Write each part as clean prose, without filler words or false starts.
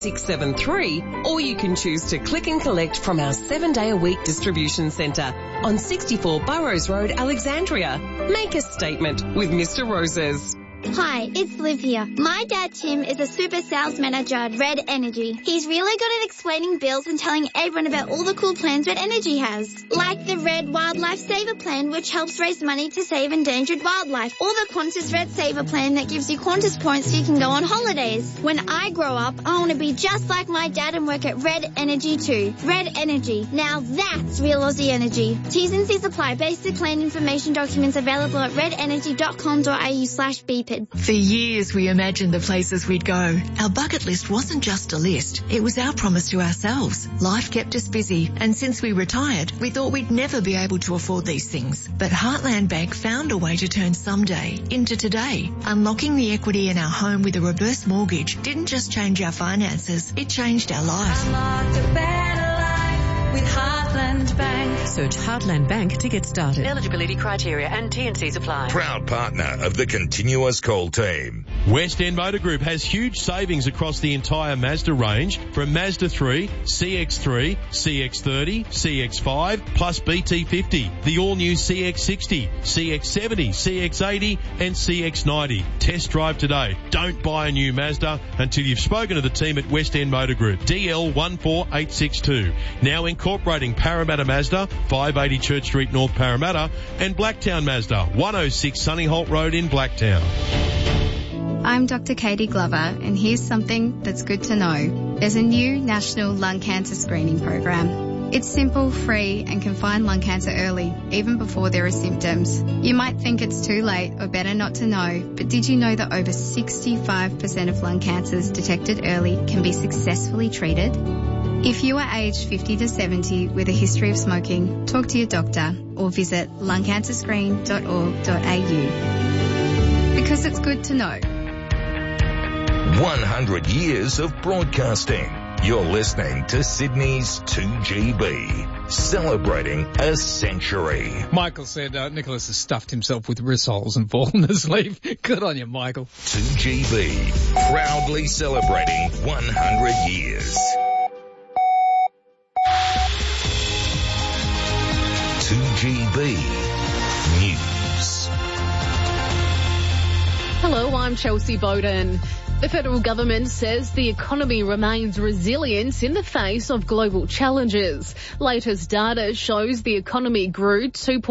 673, or you can choose to click and collect from our 7-day-a-week distribution centre on 64 Burrows Road, Alexandria. Make a statement with Mr. Roses. Hi, it's Liv here. My dad Tim is a super sales manager at Red Energy. He's really good at explaining bills and telling everyone about all the cool plans Red Energy has. Like the Red Wildlife Saver Plan, which helps raise money to save endangered wildlife. Or the Qantas Red Saver Plan that gives you Qantas points so you can go on holidays. When I grow up, I want to be just like my dad and work at Red Energy too. Red Energy. Now that's real Aussie energy. T's and C's apply. Basic plan information documents available at redenergy.com.au/BP. For years we imagined the places we'd go. Our bucket list wasn't just a list, it was our promise to ourselves. Life kept us busy, and since we retired, we thought we'd never be able to afford these things. But Heartland Bank found a way to turn someday into today. Unlocking the equity in our home with a reverse mortgage didn't just change our finances, it changed our life. Unlocked a better life with Heartland Bank. Search Heartland Bank to get started. Eligibility criteria and T&Cs apply. Proud partner of the Continuous Call team. West End Motor Group has huge savings across the entire Mazda range from Mazda 3, CX-3, CX-30, CX-5 plus BT50, the all-new CX-60, CX-70, CX-80 and CX-90. Test drive today. Don't buy a new Mazda until you've spoken to the team at West End Motor Group. DL14862. Now incorporating Parramatta Mazda, 580 Church Street, North Parramatta, and Blacktown Mazda, 106 Sunnyholt Road in Blacktown. I'm Dr. Katie Glover, and here's something that's good to know. There's a new national lung cancer screening program. It's simple, free, and can find lung cancer early, even before there are symptoms. You might think it's too late or better not to know, but did you know that over 65% of lung cancers detected early can be successfully treated? If you are aged 50 to 70 with a history of smoking, talk to your doctor or visit lungcancerscreen.org.au. Because it's good to know. 100 years of broadcasting. You're listening to Sydney's 2GB, celebrating a century. Michael said Nicholas has stuffed himself with rissoles and fallen asleep. Good on you, Michael. 2GB, proudly celebrating 100 years. 2GB News. Hello, I'm Chelsea Bowden. The federal government says the economy remains resilient in the face of global challenges. Latest data shows the economy grew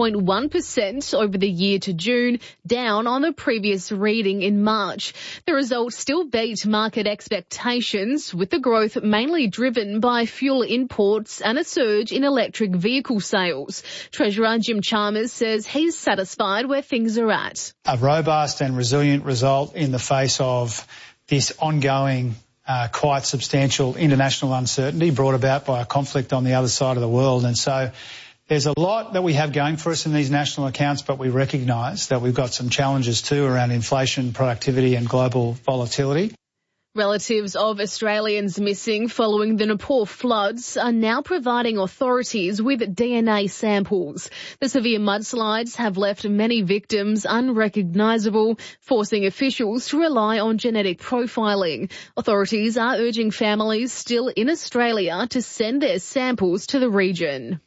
2.1% over the year to June, down on the previous reading in March. The results still beat market expectations, with the growth mainly driven by fuel imports and a surge in electric vehicle sales. Treasurer Jim Chalmers says he's satisfied where things are at. A robust and resilient result in the face of this ongoing, quite substantial international uncertainty brought about by a conflict on the other side of the world. And so there's a lot that we have going for us in these national accounts, but we recognise that we've got some challenges too around inflation, productivity and global volatility. Relatives of Australians missing following the Nepal floods are now providing authorities with DNA samples. The severe mudslides have left many victims unrecognisable, forcing officials to rely on genetic profiling. Authorities are urging families still in Australia to send their samples to the region.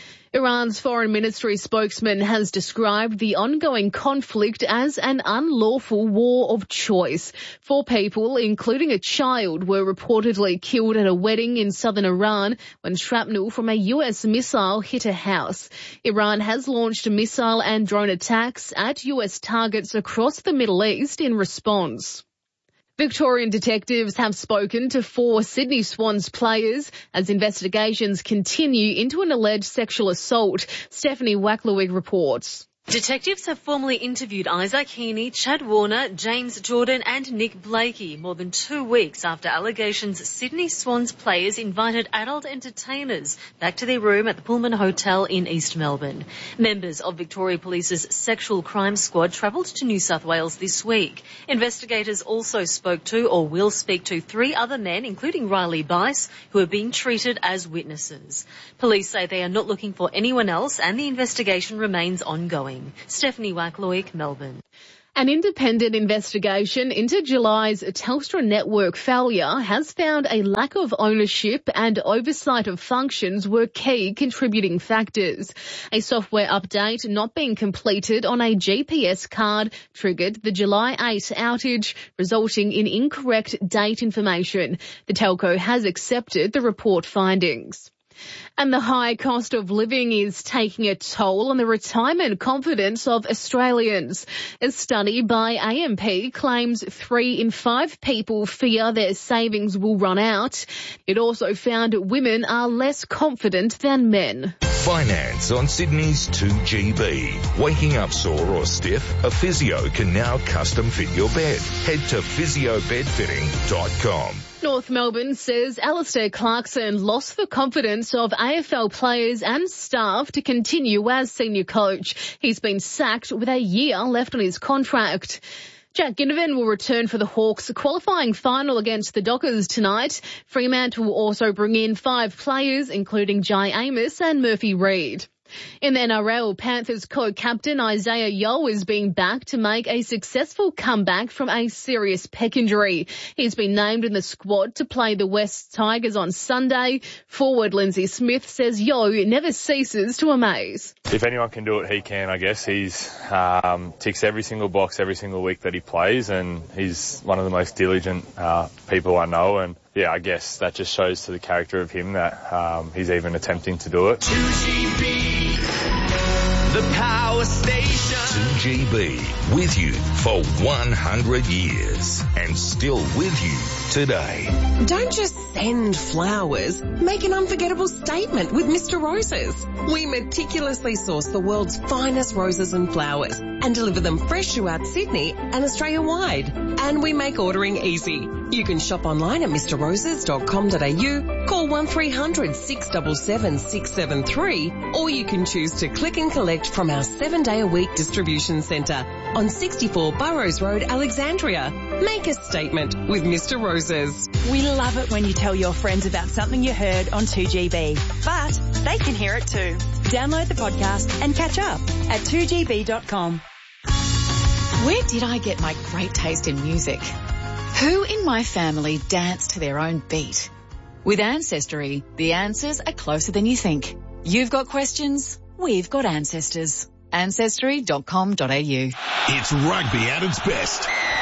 Iran's foreign ministry spokesman has described the ongoing conflict as an unlawful war of choice. 4 people, including a child, were reportedly killed at a wedding in southern Iran when shrapnel from a US missile hit a house. Iran has launched missile and drone attacks at US targets across the Middle East in response. Victorian detectives have spoken to 4 Sydney Swans players as investigations continue into an alleged sexual assault. Stephanie Wacklowick reports. Detectives have formally interviewed Isaac Heaney, Chad Warner, James Jordan and Nick Blakey more than 2 weeks after allegations Sydney Swans players invited adult entertainers back to their room at the Pullman Hotel in East Melbourne. Members of Victoria Police's Sexual Crime Squad travelled to New South Wales this week. Investigators also spoke to or will speak to 3 other men, including Riley Bice, who are being treated as witnesses. Police say they are not looking for anyone else and the investigation remains ongoing. Stephanie Wacklowick, Melbourne. An independent investigation into July's Telstra network failure has found a lack of ownership and oversight of functions were key contributing factors. A software update not being completed on a GPS card triggered the July 8 outage, resulting in incorrect date information. The telco has accepted the report findings. And the high cost of living is taking a toll on the retirement confidence of Australians. A study by AMP claims 3 in 5 people fear their savings will run out. It also found women are less confident than men. Finance on Sydney's 2GB. Waking up sore or stiff? A physio can now custom fit your bed. Head to physiobedfitting.com. North Melbourne says Alistair Clarkson lost the confidence of AFL players and staff to continue as senior coach. He's been sacked with a year left on his contract. Jack Ginnivan will return for the Hawks qualifying final against the Dockers tonight. Fremantle will also bring in 5 players, including Jai Amos and Murphy Reid. In the NRL, Panthers co-captain Isaiah Yeo is being backed to make a successful comeback from a serious pec injury. He's been named in the squad to play the West Tigers on Sunday. Forward Lindsay Smith says Yeo never ceases to amaze. If anyone can do it, he can, I guess. He's ticks every single box every single week that he plays, and he's one of the most diligent people I know. And yeah, I guess that just shows to the character of him that he's even attempting to do it. 2GB, the power station. 2GB, with you for 100 years and still with you today. Don't just send flowers. Make an unforgettable statement with Mr. Roses. We meticulously source the world's finest roses and flowers and deliver them fresh throughout Sydney and Australia-wide. And we make ordering easy. You can shop online at mrroses.com.au, call 1300 677 673, or you can choose to click and collect from our 7-day-a-week distribution centre on 64 Burrows Road, Alexandria. Make a statement with Mr. Roses. We love it when you tell your friends about something you heard on 2GB, but they can hear it too. Download the podcast and catch up at 2gb.com. Where did I get my great taste in music? Who in my family danced to their own beat? With Ancestry, the answers are closer than you think. You've got questions, we've got ancestors. Ancestry.com.au. It's rugby at its best.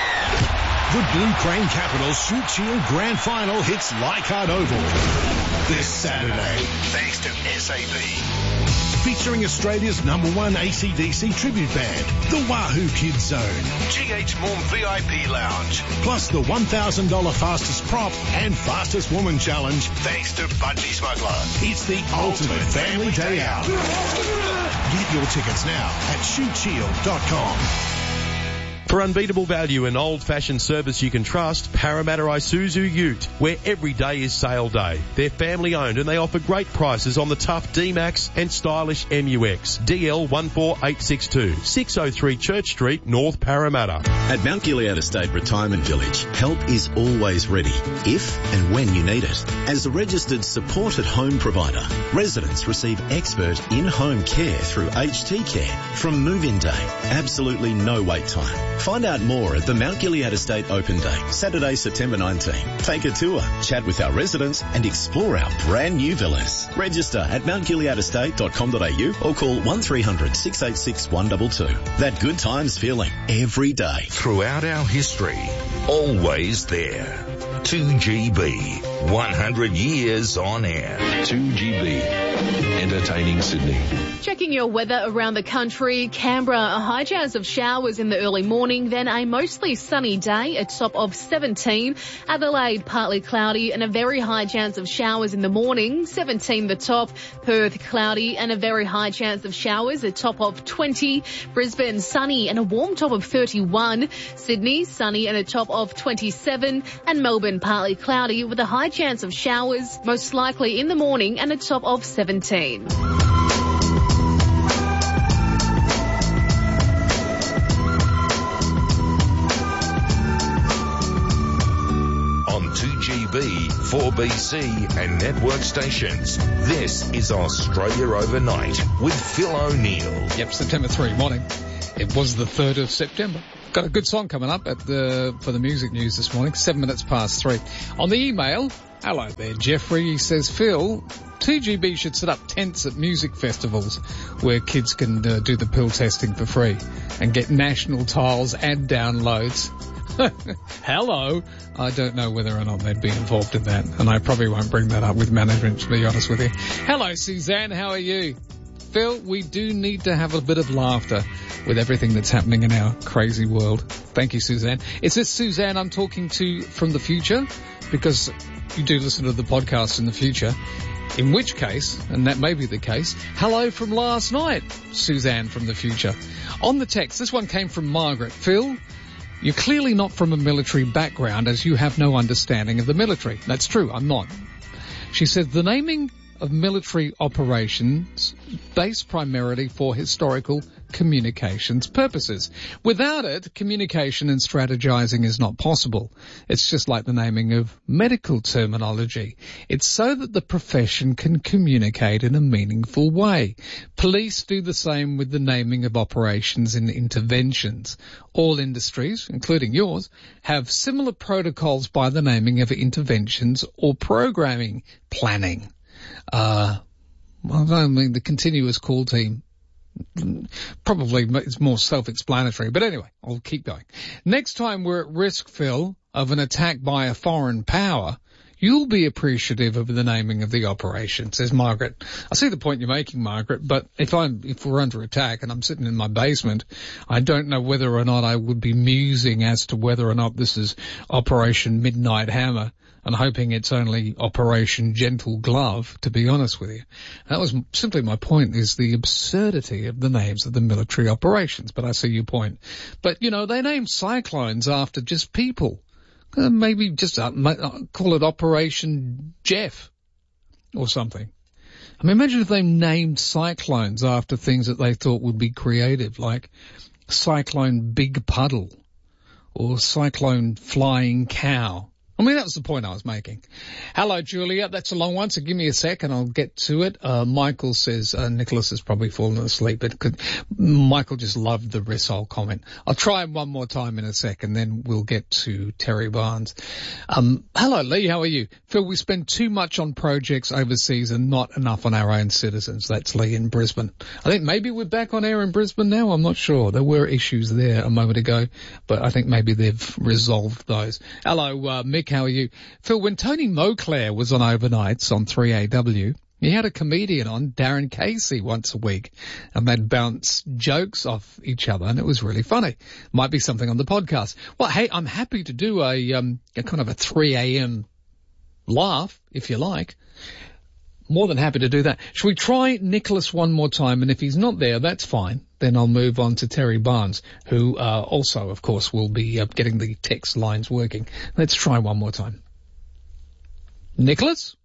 The Blue Crane Capitals Shoot Shield Grand Final hits Leichhardt Oval this Saturday, thanks to SAP. Featuring Australia's #1 AC/DC tribute band, the Wahoo Kids Zone, GH Morm VIP Lounge, plus the $1,000 fastest prop and fastest woman challenge, thanks to Budgie Smuggler. It's the ultimate family day out. Get your tickets now at shootshield.com. For unbeatable value and old-fashioned service you can trust, Parramatta Isuzu Ute, where every day is sale day. They're family-owned and they offer great prices on the tough D-Max and stylish MUX. DL 14862, 603 Church Street, North Parramatta. At Mount Gilead Estate Retirement Village, help is always ready, if and when you need it. As a registered supported home provider, residents receive expert in-home care through HT Care from move-in day. Absolutely no wait time. Find out more at the Mount Gilead Estate Open Day, Saturday, September 19. Take a tour, chat with our residents and explore our brand new villas. Register at mountgileadestate.com.au or call 1300 686 122. That good times feeling every day. Throughout our history, always there. 2GB, 100 years on air. 2GB, entertaining Sydney. Checking your weather around the country, Canberra, a high chance of showers in the early morning, then a mostly sunny day, a top of 17. Adelaide, partly cloudy and a very high chance of showers in the morning, 17 the top. Perth, cloudy and a very high chance of showers, a top of 20. Brisbane, sunny and a warm top of 31. Sydney, sunny and a top of 27. And Melbourne, partly cloudy with a high chance of showers, most likely in the morning and a top of 17. On 2GB, 4BC and network stations, this is Australia Overnight with Phil O'Neill. Yep, September 3 morning. It was the 3rd of September. Got a good song coming up for the music news this morning, 7 minutes past 3. On the email, hello there, Jeffrey. He says, Phil, 2GB should set up tents at music festivals where kids can do the pill testing for free and get national tiles and downloads. Hello. I don't know whether or not they'd be involved in that, and I probably won't bring that up with management, to be honest with you. Hello, Suzanne. How are you? Phil, we do need to have a bit of laughter with everything that's happening in our crazy world. Thank you, Suzanne. Is this Suzanne I'm talking to from the future? Because you do listen to the podcast in the future. In which case, and that may be the case, hello from last night, Suzanne from the future. On the text, this one came from Margaret. Phil, you're clearly not from a military background as you have no understanding of the military. That's true, I'm not. She said the naming of military operations based primarily for historical communications purposes. Without it, communication and strategizing is not possible. It's just like the naming of medical terminology. It's so that the profession can communicate in a meaningful way. Police do the same with the naming of operations and interventions. All industries, including yours, have similar protocols by the naming of interventions or programming planning. The continuous call team probably is more self-explanatory, but anyway, I'll keep going. Next time we're at risk, Phil, of an attack by a foreign power, you'll be appreciative of the naming of the operation, says Margaret. I see the point you're making, Margaret, but if we're under attack and I'm sitting in my basement, I don't know whether or not I would be musing as to whether or not this is Operation Midnight Hammer and hoping it's only Operation Gentle Glove, to be honest with you. That was simply my point, is the absurdity of the names of the military operations, but I see your point. But, they name cyclones after just people. Maybe just call it Operation Jeff or something. I mean, imagine if they named cyclones after things that they thought would be creative, like Cyclone Big Puddle or Cyclone Flying Cow. I mean, that was the point I was making. Hello, Julia. That's a long one, so give me a sec and I'll get to it. Michael says Nicholas has probably fallen asleep. Michael just loved the Rissole comment. I'll try him one more time in a sec and then we'll get to Terry Barnes. Hello, Lee. How are you? Phil, we spend too much on projects overseas and not enough on our own citizens. That's Lee in Brisbane. I think maybe we're back on air in Brisbane now. I'm not sure. There were issues there a moment ago, but I think maybe they've resolved those. Hello, Mick. How are you? Phil, when Tony Moclair was on Overnights on 3AW, he had a comedian on, Darren Casey, once a week, and they'd bounce jokes off each other, and it was really funny. Might be something on the podcast. Well, hey, I'm happy to do a kind of a 3 a.m. laugh, if you like. More than happy to do that. Shall we try Nicholas one more time? And if he's not there, that's fine. Then I'll move on to Terry Barnes, who also, of course, will be getting the text lines working. Let's try one more time. Nicholas?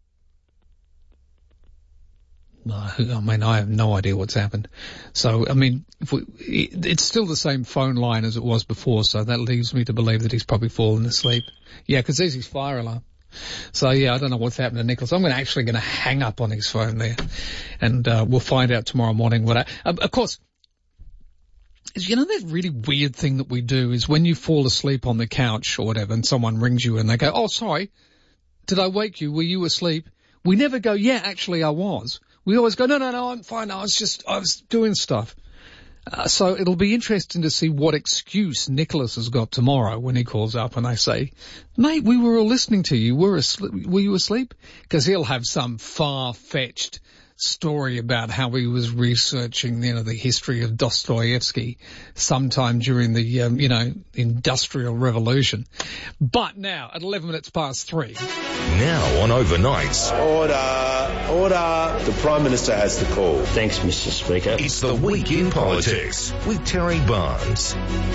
I have no idea what's happened. So, it's still the same phone line as it was before, so that leaves me to believe that he's probably fallen asleep. Yeah, because there's his fire alarm. So, yeah, I don't know what's happened to Nicholas. I'm actually going to hang up on his phone there, and we'll find out tomorrow morning of course, that really weird thing that we do is when you fall asleep on the couch or whatever and someone rings you and they go, oh, sorry, did I wake you? Were you asleep? We never go, yeah, actually I was. We always go, no, I'm fine. I was doing stuff. So it'll be interesting to see what excuse Nicholas has got tomorrow when he calls up and I say, mate, we were all listening to you. Were you asleep? Because he'll have some far-fetched story about how he was researching, the history of Dostoevsky sometime during the, Industrial Revolution. But now, at 11 minutes past 3. Now on Overnights. Order. The Prime Minister has the call. Thanks, Mr. Speaker. It's the Week in Politics with Terry Barnes.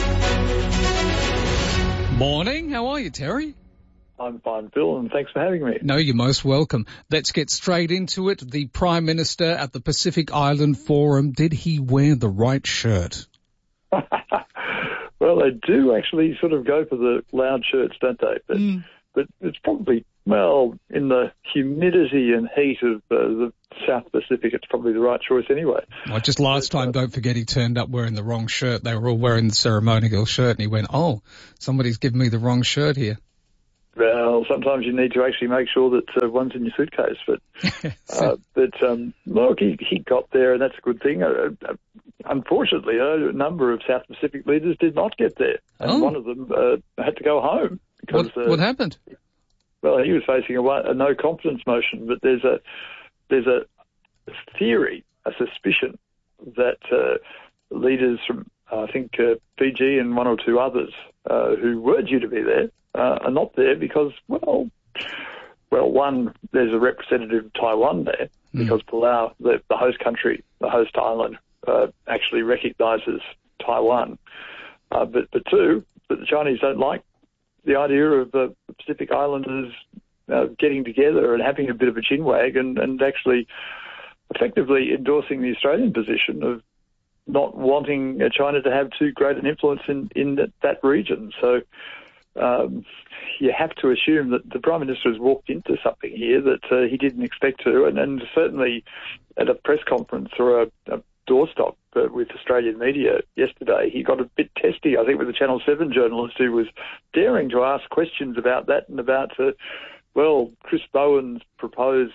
Morning. How are you, Terry? I'm fine, Phil, and thanks for having me. No, you're most welcome. Let's get straight into it. The Prime Minister at the Pacific Island Forum, did he wear the right shirt? Well, they do actually sort of go for the loud shirts, don't they? But it's probably Well, in the humidity and heat of the South Pacific, it's probably the right choice anyway. Well, just last time, don't forget he turned up wearing the wrong shirt. They were all wearing the ceremonial shirt, and he went, "Oh, somebody's given me the wrong shirt here." Well, sometimes you need to actually make sure that one's in your suitcase. But look, he got there, and that's a good thing. Unfortunately, a number of South Pacific leaders did not get there, and one of them had to go home. Because, what happened? Well, he was facing a no confidence motion, but there's a theory, a suspicion that leaders from I think Fiji and one or two others who were due to be there are not there because well, one, there's a representative of Taiwan there because Palau, the host country, the host island, actually recognises Taiwan. But two, that the Chinese don't like the idea of the Pacific Islanders getting together and having a bit of a chinwag and actually effectively endorsing the Australian position of not wanting China to have too great an influence in that region. So you have to assume that the Prime Minister has walked into something here that he didn't expect to, and certainly at a press conference or a doorstop with Australian media yesterday, he got a bit testy, I think, with the Channel 7 journalist who was daring to ask questions about that and about, Chris Bowen's proposed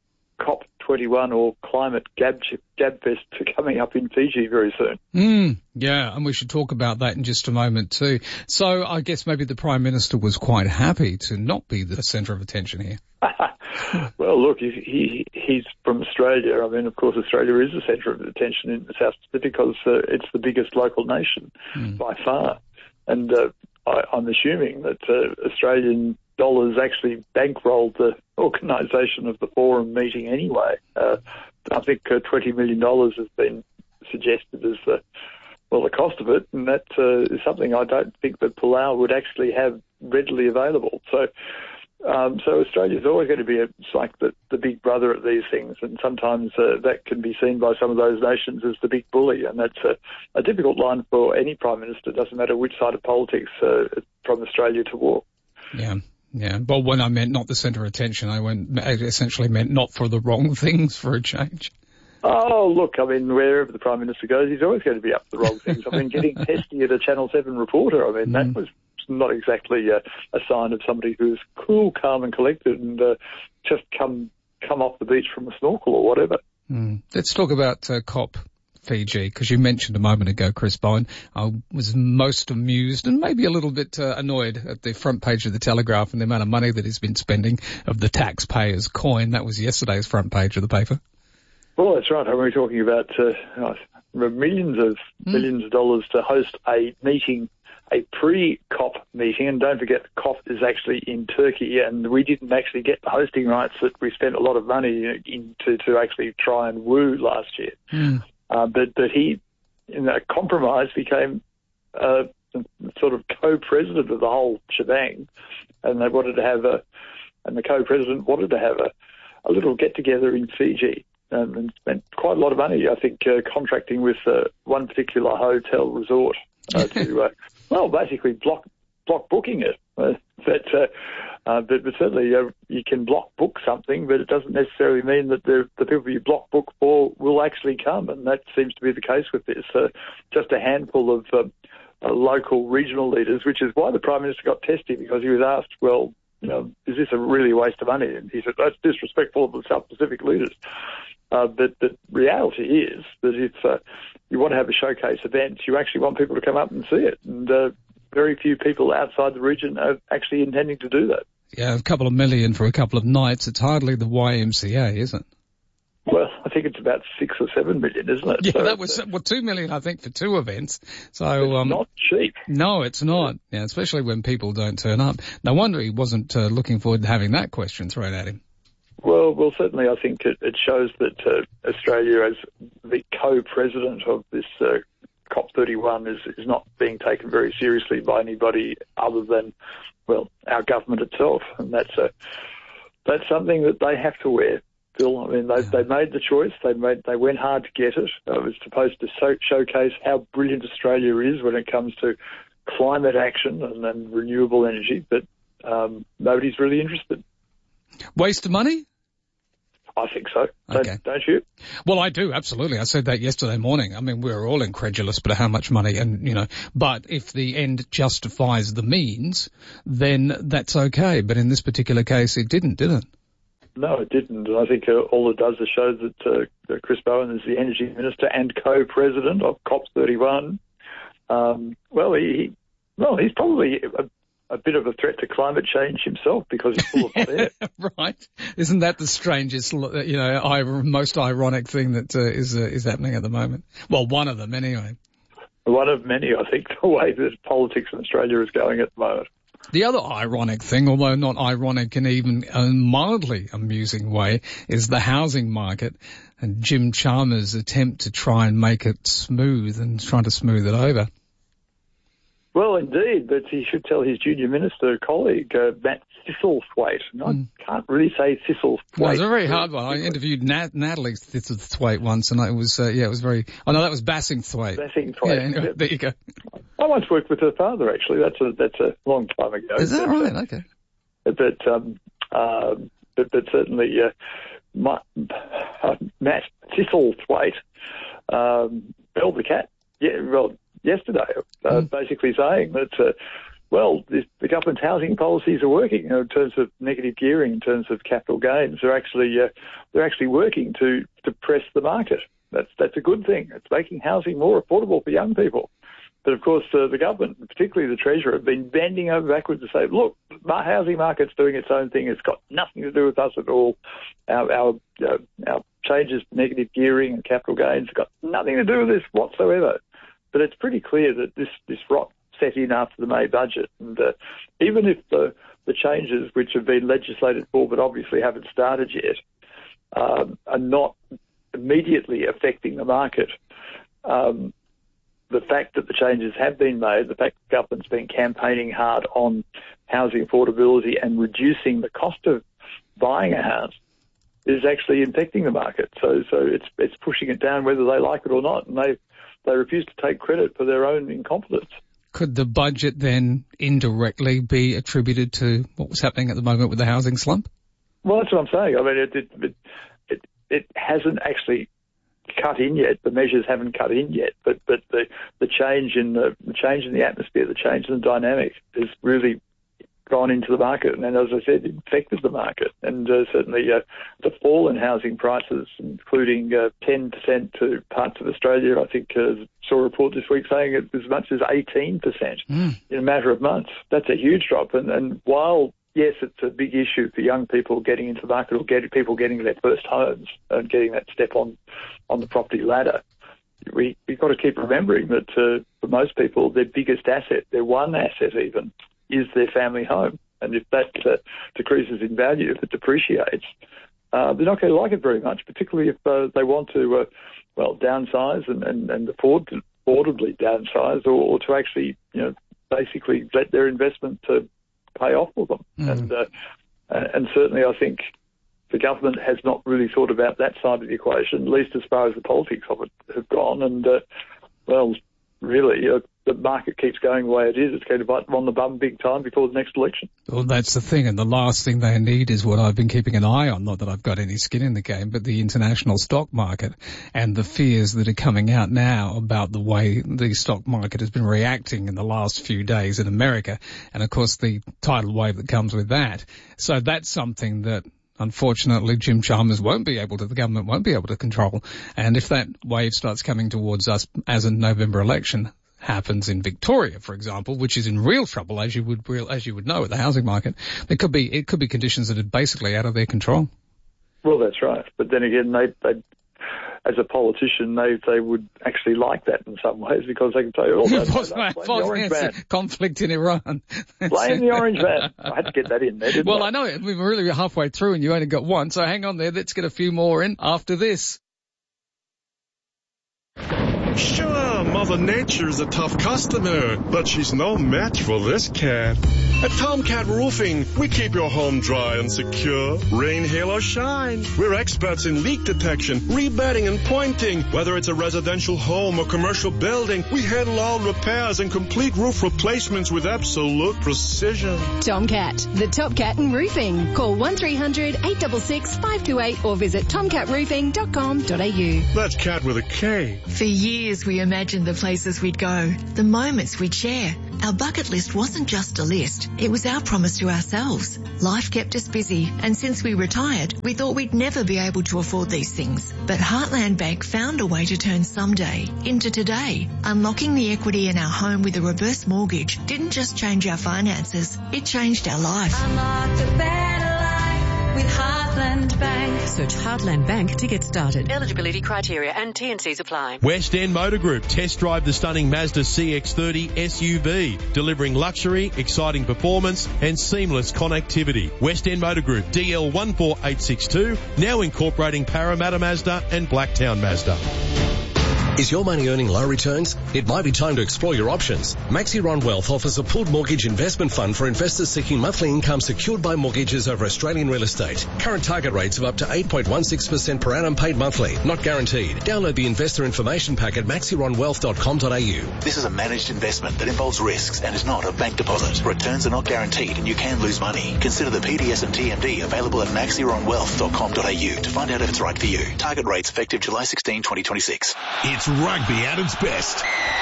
COP21 or Climate Gabfest coming up in Fiji very soon. Yeah, and we should talk about that in just a moment too. So I guess maybe the Prime Minister was quite happy to not be the centre of attention here. Well, look, he's from Australia. I mean, of course, Australia is the centre of attention in the South Pacific because it's the biggest local nation by far. And I'm assuming that Australian dollars actually bankrolled the organisation of the forum meeting anyway. I think $20 million has been suggested as the cost of it, and that is something I don't think that Palau would actually have readily available. So Australia's always going to be like the big brother at these things, and sometimes that can be seen by some of those nations as the big bully, and that's a difficult line for any Prime Minister. Doesn't matter which side of politics from Australia to walk. Yeah, but when I meant not the centre of attention, I essentially meant not for the wrong things for a change. Oh, look, I mean, wherever the Prime Minister goes, he's always going to be up for the wrong things. I mean, getting testy at a Channel 7 reporter, I mean, that was not exactly a sign of somebody who's cool, calm and collected and just come off the beach from a snorkel or whatever. Let's talk about COP Fiji, because you mentioned a moment ago, Chris Bowen. I was most amused and maybe a little bit annoyed at the front page of the Telegraph and the amount of money that he's been spending of the taxpayers' coin. That was yesterday's front page of the paper. Well, that's right. We're talking about millions of dollars to host a meeting, a pre-COP meeting, and don't forget COP is actually in Turkey, and we didn't actually get the hosting rights that we spent a lot of money to actually try and woo last year. But he, in a compromise, became sort of co-president of the whole shebang, and they wanted to have and the co-president wanted to have a little get-together in Fiji, and spent quite a lot of money, I think, contracting with one particular hotel resort to, basically block booking it. But certainly you can block book something, but it doesn't necessarily mean that the people you block book for will actually come, and that seems to be the case with this. Just a handful of local regional leaders, which is why the Prime Minister got testy, because he was asked, is this a really waste of money? And he said, that's disrespectful of the South Pacific leaders. But the reality is that if you want to have a showcase event, you actually want people to come up and see it. And very few people outside the region are actually intending to do that. Yeah, a couple of million for a couple of nights. It's hardly the YMCA, is it? Well, I think it's about 6 or 7 million, isn't it? Yeah, so that was 2 million, I think, for 2 events. So it's not cheap. No, it's not. Yeah, especially when people don't turn up. No wonder he wasn't looking forward to having that question thrown at him. Well, certainly I think it shows that Australia, as the co-president of this COP31, is not being taken very seriously by anybody other than, our government itself, and that's something that they have to wear. Phil, I mean, they made the choice. They went hard to get it. It was supposed to showcase how brilliant Australia is when it comes to climate action and renewable energy, but nobody's really interested. Waste of money? I think so. Okay. Don't you? Well, I do, absolutely. I said that yesterday morning. I mean, we're all incredulous about how much money and, but if the end justifies the means, then that's okay. But in this particular case, it didn't, did it? No, it didn't. I think all it does is show that Chris Bowen is the Energy Minister and co-president of COP31. He's probably a bit of a threat to climate change himself because he's full of hot air. Right. Isn't that the strangest, most ironic thing that is happening at the moment? Well, one of them anyway. One of many, I think, the way that politics in Australia is going at the moment. The other ironic thing, although not ironic in even a mildly amusing way, is the housing market and Jim Chalmers' attempt to try and make it smooth and trying to smooth it over. Well, indeed, but he should tell his junior minister colleague, Matt Thistlethwaite. I can't really say Thistlethwaite. Well, it's a very hard one. I interviewed Natalie Thistlethwaite once, and it was very... Oh, no, that was Bassingthwaite. Bassingthwaite. Yeah, anyway, there you go. I once worked with her father, actually. That's a long time ago. Is that right? Okay. But certainly, Matt Thistlethwaite, belled the cat. Yeah, well, yesterday, basically saying that, the government's housing policies are working in terms of negative gearing, in terms of capital gains. They're actually working to press the market. That's a good thing. It's making housing more affordable for young people. But of course, the government, particularly the Treasurer, have been bending over backwards to say, look, the housing market's doing its own thing. It's got nothing to do with us at all. Our changes to negative gearing and capital gains have got nothing to do with this whatsoever. But it's pretty clear that this rot set in after the May budget. And even if the changes which have been legislated for but obviously haven't started yet are not immediately affecting the market, the fact that the changes have been made, the fact that the government's been campaigning hard on housing affordability and reducing the cost of buying a house is actually infecting the market. So it's pushing it down whether they like it or not, and they refuse to take credit for their own incompetence. Could the budget then indirectly be attributed to what was happening at the moment with the housing slump? Well, that's what I'm saying. I mean, it hasn't actually cut in yet. The measures haven't cut in yet, but the change in the atmosphere, the change in the dynamic has really gone into the market, and as I said, infected the market. And certainly the fall in housing prices, including 10% to parts of Australia, I think saw a report this week saying it as much as 18% in a matter of months. That's a huge drop. And while, yes, it's a big issue for young people getting into the market or people getting their first homes and getting that step on the property ladder, we've got to keep remembering that for most people, their biggest asset, their one asset even, is their family home. And if that decreases in value, if it depreciates, they're not going to like it very much, particularly if they want to, downsize and affordably downsize or to actually, basically let their investment to pay off for them. And certainly I think the government has not really thought about that side of the equation, at least as far as the politics of it have gone. And, really, the market keeps going the way it is. It's going to bite them on the bum big time before the next election. Well, that's the thing. And the last thing they need is what I've been keeping an eye on. Not that I've got any skin in the game, but the international stock market and the fears that are coming out now about the way the stock market has been reacting in the last few days in America. And, of course, the tidal wave that comes with that. So that's something that, unfortunately, Jim Chalmers the government won't be able to control. And if that wave starts coming towards us as a November election happens in Victoria, for example, which is in real trouble, as you would know, with the housing market, it could be conditions that are basically out of their control. Well, that's right. But then again, they as a politician, they would actually like that in some ways because they can say, blame the orange man. Conflict in Iran. Blame the orange man. I had to get that in there, didn't I? Well, I know it. We were really halfway through and you only got one, so hang on there. Let's get a few more in after this. Sure, Mother Nature's a tough customer, but she's no match for this cat. At Tomcat Roofing, we keep your home dry and secure, rain, hail, or shine. We're experts in leak detection, rebedding, and pointing. Whether it's a residential home or commercial building, we handle all repairs and complete roof replacements with absolute precision. Tomcat, the top cat in roofing. Call 1300 866 528 or visit tomcatroofing.com.au. That's cat with a K. For years we imagined the places we'd go, the moments we'd share. Our bucket list wasn't just a list, it was our promise to ourselves. Life kept us busy, and since we retired, we thought we'd never be able to afford these things. But Heartland Bank found a way to turn someday into today. Unlocking the equity in our home with a reverse mortgage didn't just change our finances, it changed our life. Unlock the better life with Heartland Bank. Search Heartland Bank to get started. Eligibility criteria and T&Cs apply. West End Motor Group. Test drive the stunning Mazda CX-30 SUV, delivering luxury, exciting performance and seamless connectivity. West End Motor Group, DL 14862, now incorporating Parramatta Mazda and Blacktown Mazda. Is your money earning low returns? It might be time to explore your options. Maxiron Wealth offers a pooled mortgage investment fund for investors seeking monthly income secured by mortgages over Australian real estate. Current target rates of up to 8.16% per annum paid monthly, not guaranteed. Download the investor information pack at maxironwealth.com.au. This is a managed investment that involves risks and is not a bank deposit. Returns are not guaranteed and you can lose money. Consider the PDS and TMD available at maxironwealth.com.au to find out if it's right for you. Target rates effective July 16, 2026. It's rugby at its best.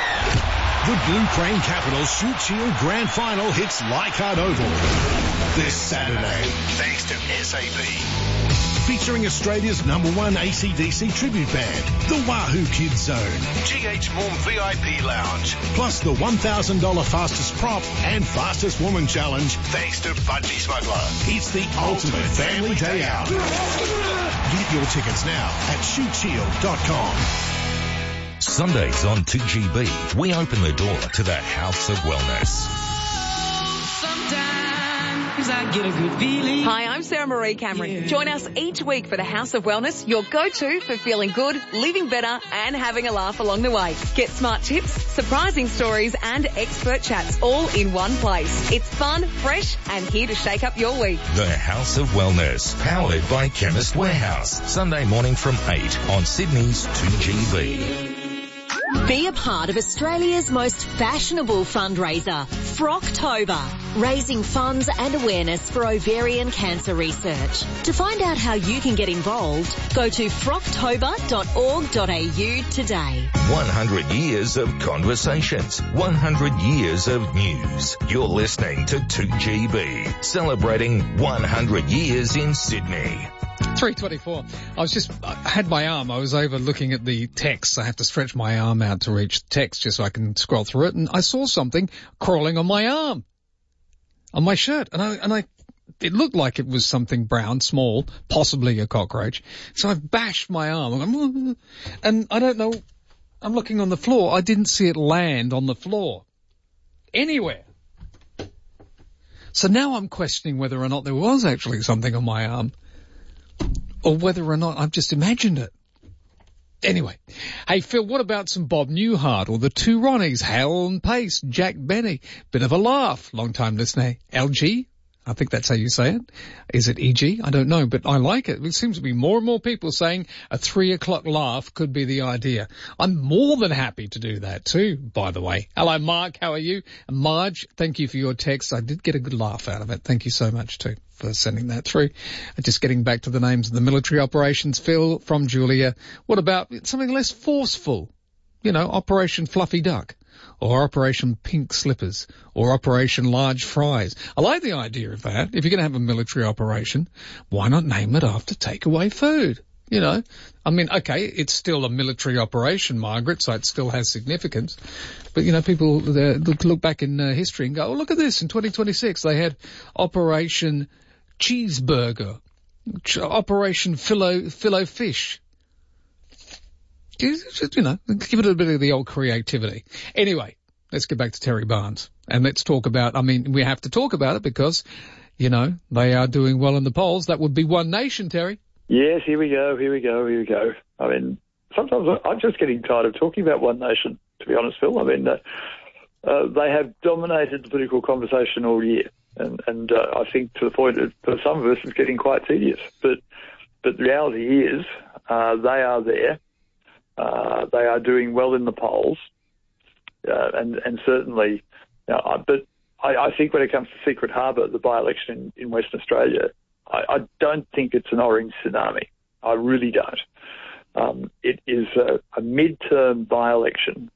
The Blue Crane Capitals Shoot Shield Grand Final hits Leichhardt Oval this Saturday, thanks to SAP. Featuring Australia's #1 AC/DC tribute band, the Wahoo Kids Zone, GH Morm VIP Lounge, plus the $1,000 fastest prop and fastest woman challenge, thanks to Budgie Smuggler. It's the ultimate family day out. Get your tickets now at shootshield.com. Sundays on 2GB, we open the door to the House of Wellness. Hi, I'm Sarah Marie Cameron. Join us each week for the House of Wellness, your go-to for feeling good, living better and having a laugh along the way. Get smart tips, surprising stories and expert chats all in one place. It's fun, fresh and here to shake up your week. The House of Wellness, powered by Chemist Warehouse. Sunday morning from 8 on Sydney's 2GB. Be a part of Australia's most fashionable fundraiser, Frocktober, raising funds and awareness for ovarian cancer research. To find out how you can get involved, go to frocktober.org.au today. 100 years of conversations, 100 years of news. You're listening to 2GB, celebrating 100 years in Sydney. 3:24. I had my arm. I was over looking at the text. I have to stretch my arm out to reach the text just so I can scroll through it. And I saw something crawling on my arm, on my shirt. And it looked like it was something brown, small, possibly a cockroach. So I bashed my arm. And I don't know. I'm looking on the floor. I didn't see it land on the floor anywhere. So now I'm questioning whether or not there was actually something on my arm, or whether or not I've just imagined it. Anyway. Hey, Phil, what about some Bob Newhart or the two Ronnies, Hal and Pace, Jack Benny? Bit of a laugh. Long-time listener, LG. I think that's how you say it. Is it EG? I don't know, but I like it. It seems to be more and more people saying a 3 o'clock laugh could be the idea. I'm more than happy to do that too, by the way. Hello, Mark. How are you? And Marge, thank you for your text. I did get a good laugh out of it. Thank you so much too for sending that through. Just getting back to the names of the military operations, Phil from Julia. What about something less forceful? You know, Operation Fluffy Duck, or Operation Pink Slippers, or Operation Large Fries. I like the idea of that. If you're going to have a military operation, why not name it after takeaway food? You know, I mean, okay, it's still a military operation, Margaret, so it still has significance. But, you know, people look back in history and go, oh, look at this. In 2026, they had Operation Cheeseburger, Operation Philo Fish. Just, you know, give it a bit of the old creativity. Anyway, let's get back to Terry Barnes. And let's talk about, I mean, we have to talk about it because, you know, they are doing well in the polls. That would be One Nation, Terry. Yes, here we go. I mean, sometimes I'm just getting tired of talking about One Nation, to be honest, Phil. I mean, they have dominated the political conversation all year, and I think to the point that for some of us it's getting quite tedious. But the reality is they are there. They are doing well in the polls, and certainly. But I think when it comes to Secret Harbour, the by-election in Western Australia, I don't think it's an orange tsunami. I really don't. It is a mid-term by-election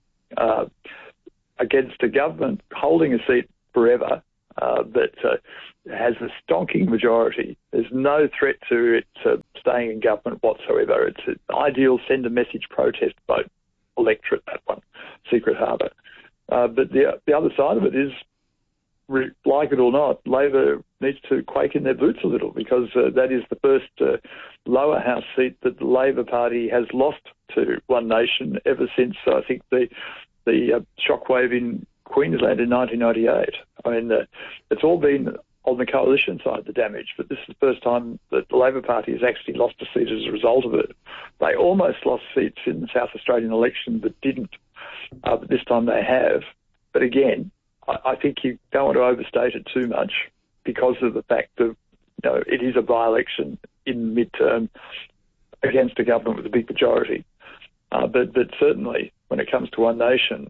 against a government holding a seat forever that has a stonking majority. There's no threat to it staying in government whatsoever. It's an ideal send-a-message protest vote electorate, that one, Secret Harbour. But the other side of it is, like it or not, Labor needs to quake in their boots a little, because that is the first lower house seat that the Labor Party has lost to One Nation ever since, I think, the shockwave in Queensland in 1998. I mean, it's all been on the coalition side, the damage, but this is the first time that the Labor Party has actually lost a seat as a result of it. They almost lost seats in the South Australian election, but didn't. But this time they have. But again, I think you don't want to overstate it too much, because of the fact that it is a by-election in midterm against a government with a big majority. But certainly, when it comes to One Nation,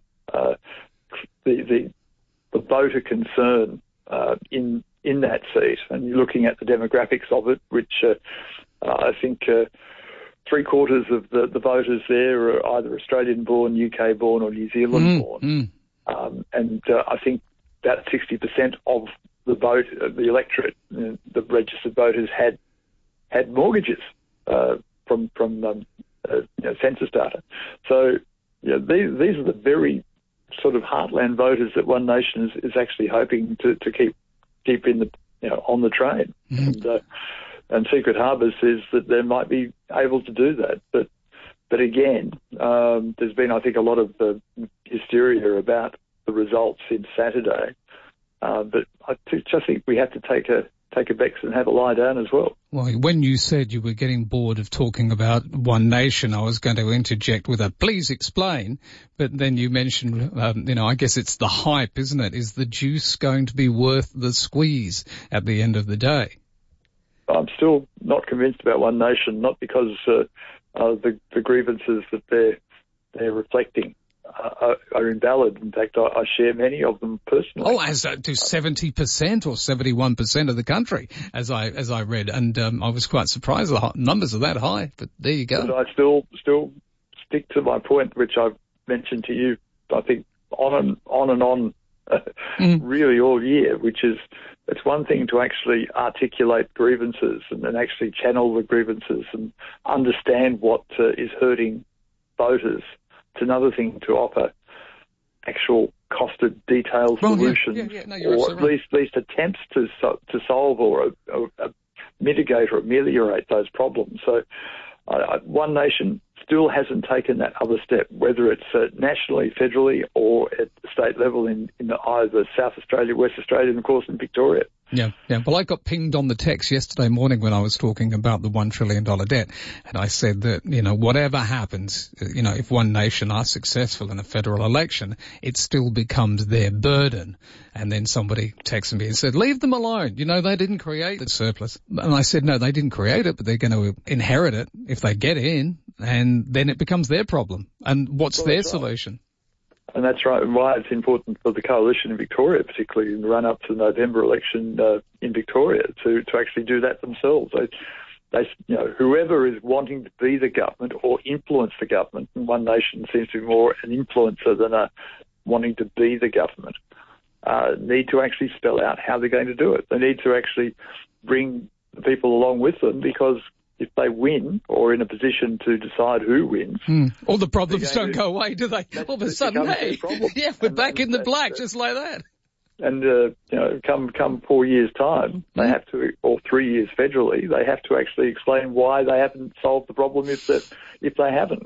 the voter concern in that seat, and you're looking at the demographics of it, which I think 3/4 of the voters there are either Australian-born, UK-born, or New Zealand-born. And I think about 60% of the vote, the electorate, the registered voters had mortgages from census data. So these are the very sort of heartland voters that One Nation is actually hoping to keep in the on the train. And Secret Harbour says that they might be able to do that, but again, there's been, I think, a lot of hysteria about the results in Saturday. But I just think we have to take a Bex and have a lie down as well. Well, when you said you were getting bored of talking about One Nation, I was going to interject with a please explain, but then you mentioned, I guess it's the hype, isn't it? Is the juice going to be worth the squeeze at the end of the day? I'm still not convinced about One Nation, not because the grievances that they're reflecting are invalid. In fact, I share many of them personally. Oh, as do 70% or 71% of the country, as I read, and I was quite surprised the numbers are that high. But there you go. But I still stick to my point, which I've mentioned to you, I think, on and on, really all year, which is, it's one thing to actually articulate grievances and then actually channel the grievances and understand what is hurting voters. It's another thing to offer actual costed, detailed solutions, or at least attempts to solve or mitigate or ameliorate those problems. So One Nation still hasn't taken that other step, whether it's nationally, federally, or at the state level in either South Australia, West Australia, and of course in Victoria. Yeah. Well, I got pinged on the text yesterday morning when I was talking about the $1 trillion debt, and I said that, whatever happens, if One Nation are successful in a federal election, it still becomes their burden. And then somebody texted me and said, leave them alone. They didn't create the surplus. And I said, no, they didn't create it, but they're going to inherit it if they get in, and then it becomes their problem. And what's their solution? And that's right, and why it's important for the coalition in Victoria, particularly in the run-up to the November election in Victoria, to actually do that themselves. They whoever is wanting to be the government or influence the government, and One Nation seems to be more an influencer than a wanting to be the government, need to actually spell out how they're going to do it. They need to actually bring the people along with them, because if they win, or in a position to decide who wins, all the problems don't go away, do they? All of a sudden, hey, we're back in the black, just like that. And come 4 years' time, they have to, or 3 years federally, they have to actually explain why they haven't solved the problem if they haven't.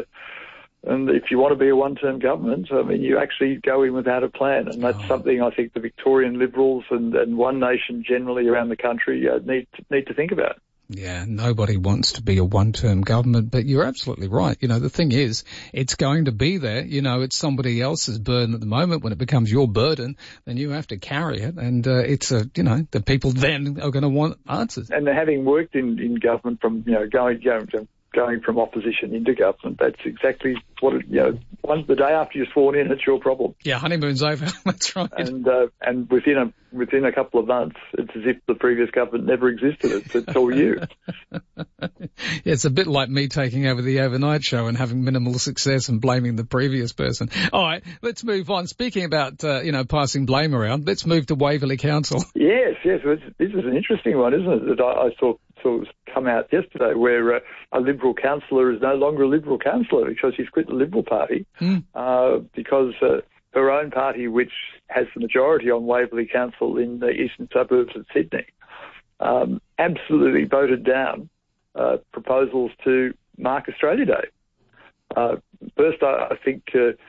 And if you want to be a one-term government, you actually go in without a plan, and that's something I think the Victorian Liberals and One Nation generally around the country need to think about. Yeah, nobody wants to be a one-term government, but you're absolutely right. You know, the thing is, it's going to be there. You know, it's somebody else's burden at the moment. When it becomes your burden, then you have to carry it. And the people then are going to want answers. And having worked in government from, going from opposition into government, that's exactly what the day after you're sworn in, it's your problem. Yeah, honeymoon's over. That's right. And within a couple of months, it's as if the previous government never existed. It's all you. It's a bit like me taking over the overnight show and having minimal success and blaming the previous person. All right, let's move on. Speaking about passing blame around, let's move to Waverley Council. Yes. This is an interesting one, isn't it? That I saw come out yesterday, where a Liberal councillor is no longer a Liberal councillor because she's quit the Liberal Party because her own party, which has the majority on Waverley Council in the eastern suburbs of Sydney, absolutely voted down proposals to mark Australia Day. First, I think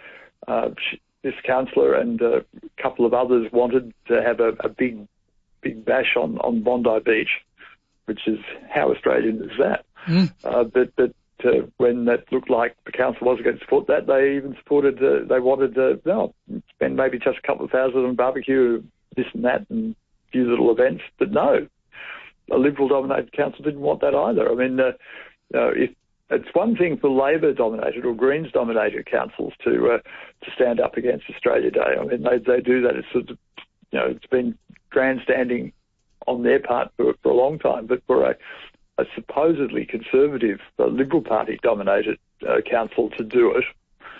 this councillor and a couple of others wanted to have a big bash on Bondi Beach, which is how Australian is that. But when that looked like the council wasn't going to support that, they even supported, they wanted to spend maybe just a couple of thousand on barbecue, this and that, and a few little events. But no, a Liberal-dominated council didn't want that either. I mean, if it's one thing for Labor-dominated or Greens-dominated councils to stand up against Australia Day. I mean, they do that. It's sort of, it's been grandstanding on their part for a long time, but for a supposedly conservative Liberal Party dominated council to do it,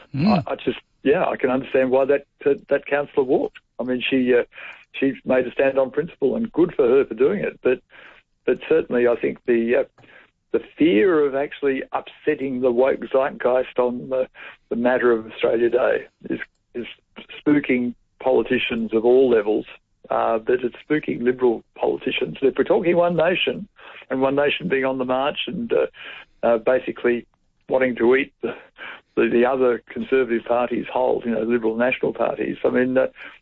I can understand why that councillor walked. I mean, she made a stand on principle, and good for her for doing it. But certainly, I think the fear of actually upsetting the woke zeitgeist on the matter of Australia Day is spooking politicians of all levels. But it's spooking Liberal politicians. If we're talking One Nation, and One Nation being on the march and basically wanting to eat the other Conservative parties whole, Liberal national parties, I mean,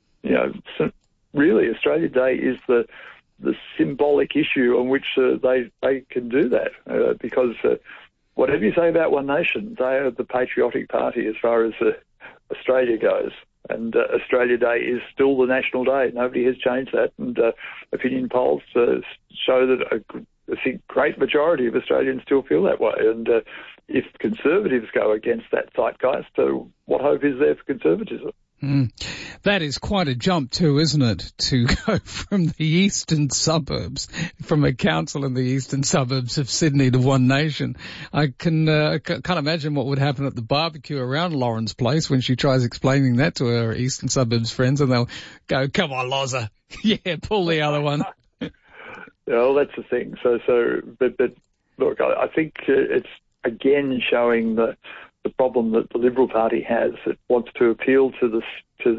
really Australia Day is the symbolic issue on which they can do that because whatever you say about One Nation, they are the patriotic party as far as Australia goes. And Australia Day is still the national day. Nobody has changed that. And opinion polls show that a great majority of Australians still feel that way. And if Conservatives go against that zeitgeist, what hope is there for conservatism? That is quite a jump too, isn't it? To go from the eastern suburbs, from a council in the eastern suburbs of Sydney to One Nation. I can't imagine what would happen at the barbecue around Lauren's place when she tries explaining that to her eastern suburbs friends, and they'll go, "Come on, Loza, yeah, pull the other one." Well, that's the thing. But look, I think it's again showing the problem that the Liberal Party has. It wants to appeal to the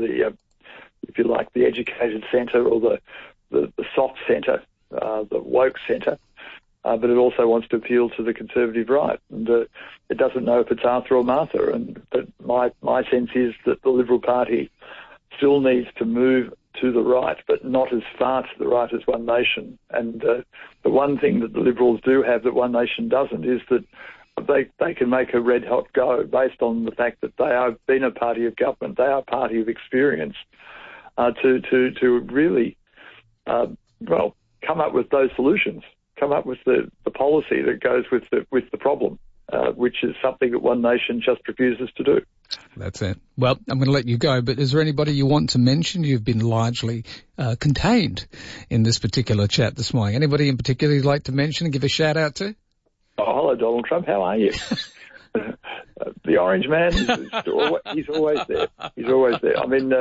if you like, the educated centre or the soft centre, the woke centre, but it also wants to appeal to the conservative right. And it doesn't know if it's Arthur or Martha. But my sense is that the Liberal Party still needs to move to the right, but not as far to the right as One Nation. And the one thing that the Liberals do have that One Nation doesn't is that they can make a red hot go based on the fact that they have been a party of government. They are a party of experience to really, come up with those solutions, come up with the policy that goes with the problem, which is something that One Nation just refuses to do. That's it. Well, I'm going to let you go, but is there anybody you want to mention? You've been largely contained in this particular chat this morning. Anybody in particular you'd like to mention and give a shout out to? Oh, hello, Donald Trump. How are you? The Orange Man, he's always there. He's always there. I mean,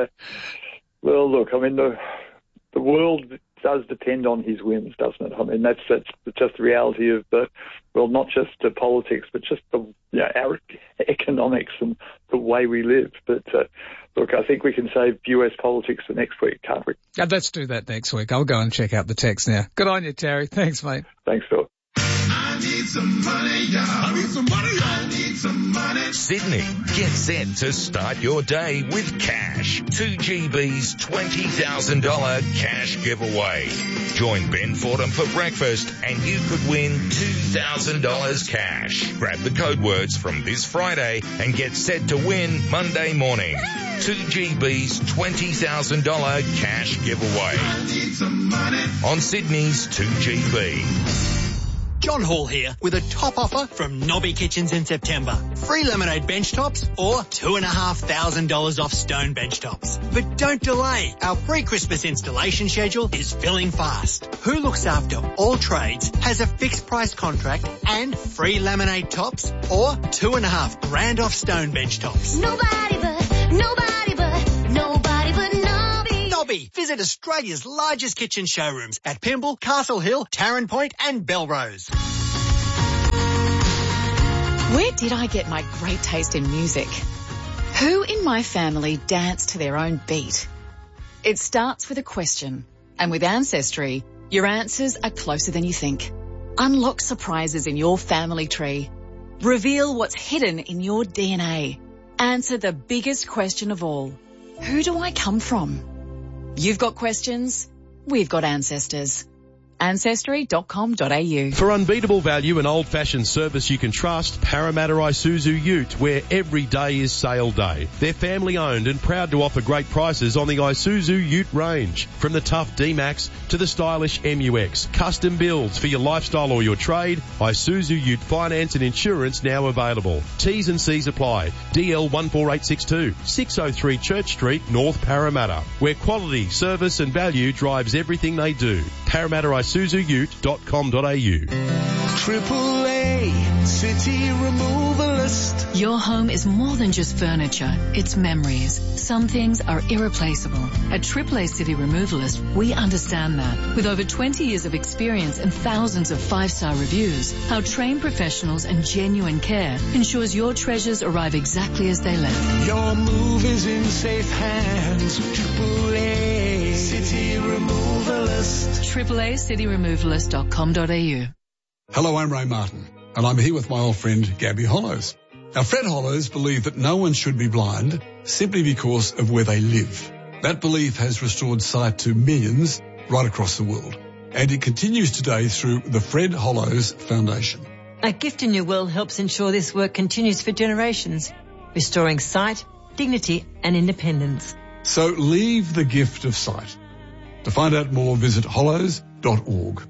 the world does depend on his whims, doesn't it? I mean, that's just the reality of, not just politics, but just our economics and the way we live. But look, I think we can save US politics for next week, can't we? Let's do that next week. I'll go and check out the text now. Good on you, Terry. Thanks, mate. Thanks, Phil. need some money, y'all. I need some money, y'all. I need some money. Sydney, get set to start your day with cash. 2GB's $20,000 cash giveaway. Join Ben Fordham for breakfast and you could win $2,000 cash. Grab the code words from this Friday and get set to win Monday morning. 2GB's $20,000 cash giveaway. I need some money. On Sydney's 2GB. John Hall here with a top offer from Nobby Kitchens in September. Free lemonade bench tops or $2,500 off stone bench tops. But don't delay. Our pre-Christmas installation schedule is filling fast. Who looks after all trades has a fixed price contract and free laminate tops or $2,500 off stone bench tops. Nobody but Nobby. Nobby. Visit Australia's largest kitchen showrooms at Pymble, Castle Hill, Tarrant Point and Belrose. Where did I get my great taste in music? Who in my family danced to their own beat? It starts with a question, and with Ancestry, your answers are closer than you think. Unlock surprises in your family tree. Reveal what's hidden in your DNA. Answer the biggest question of all. Who do I come from? You've got questions, we've got ancestors. Ancestry.com.au. For unbeatable value and old-fashioned service you can trust, Parramatta Isuzu Ute, where every day is sale day. They're family-owned and proud to offer great prices on the Isuzu Ute range. From the tough D-Max to the stylish MUX. Custom builds for your lifestyle or your trade. Isuzu Ute finance and insurance now available. T's and C's apply. DL 14862, 603 Church Street, North Parramatta, where quality, service and value drives everything they do. ParramattaIsuzuUte.com.au. Triple A City Removalist. Your home is more than just furniture, it's memories. Some things are irreplaceable. At AAA City Removalist, we understand that. With over 20 years of experience and thousands of 5-star reviews, our trained professionals and genuine care ensures your treasures arrive exactly as they left. Your move is in safe hands. AAA City Removalist. AAACityRemovalist.com.au. Hello, I'm Ray Martin, and I'm here with my old friend Gabby Hollows. Now, Fred Hollows believed that no one should be blind simply because of where they live. That belief has restored sight to millions right across the world, and it continues today through the Fred Hollows Foundation. A Gift in Your Will helps ensure this work continues for generations, restoring sight, dignity and independence. So leave the gift of sight. To find out more, visit hollows.org.